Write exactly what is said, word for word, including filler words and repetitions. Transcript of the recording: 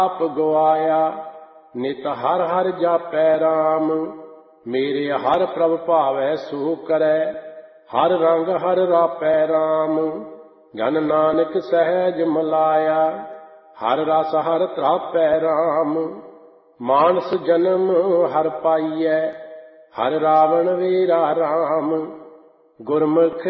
ਆਪ ਗਵਾਇਆ। ਨਿਤ ਹਰ ਹਰ ਜਾਪੈ ਰਾਮ, ਮੇਰੇ ਹਰ ਪ੍ਰਭ ਭਾਵੈ ਸੋ ਕਰੈ। ਹਰ ਰੰਗ ਹਰ ਰਾਪੈ ਰਾਮ, ਜਨ ਨਾਨਕ ਸਹਿਜ ਮਲਾਇਆ। ਹਰ ਰਸ ਹਰ ਤ੍ਰਾਪੈ ਰਾਮ, ਮਾਨਸ ਜਨਮ ਹਰ ਪਾਈਐ। ਹਰ ਰਾਵਣ ਵੇਰਾ ਰਾਮ, ਗੁਰਮੁਖ